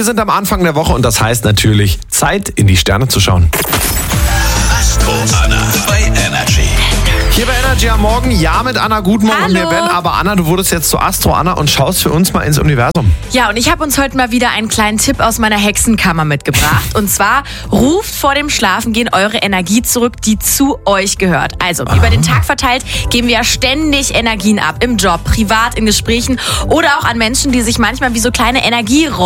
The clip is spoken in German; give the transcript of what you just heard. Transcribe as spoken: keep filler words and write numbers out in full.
Wir sind am Anfang der Woche und das heißt natürlich Zeit, in die Sterne zu schauen. Astro Anna bei Energy. Hier bei Energy am Morgen, ja mit Anna, guten Morgen und Hallo. mir Ben. Aber Anna, du wurdest jetzt zu Astro Anna und schaust für uns mal ins Universum. Ja, und ich habe uns heute mal wieder einen kleinen Tipp aus meiner Hexenkammer mitgebracht. Und zwar, ruft vor dem Schlafengehen eure Energie zurück, die zu euch gehört. Also, über den Tag verteilt geben wir ja ständig Energien ab. Im Job, privat, in Gesprächen oder auch an Menschen, die sich manchmal wie so kleine Energieräume